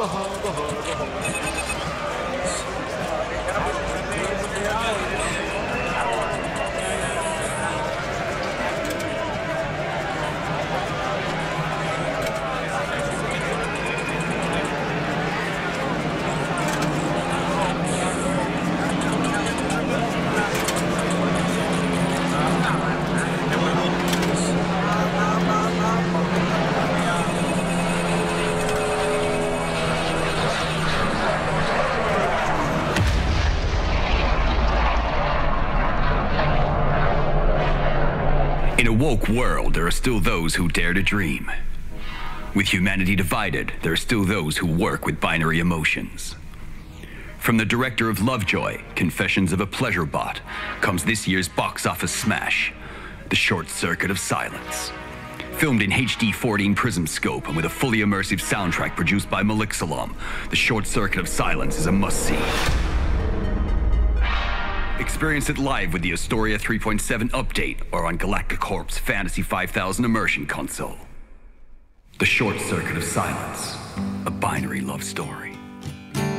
In a woke world, there are still those who dare to dream. With humanity divided, there are still those who work with binary emotions. From the director of Lovejoy, Confessions of a Pleasure Bot, comes this year's box office smash, The Short Circuit of Silence. Filmed in HD 14 Prism Scope and with a fully immersive soundtrack produced by Malik Salam, The Short Circuit of Silence is a must-see. Experience it live with the Astoria 3.7 update or on Galactic Corp's Fantasy 5000 immersion console. The Short Circuit of Silence, a binary love story.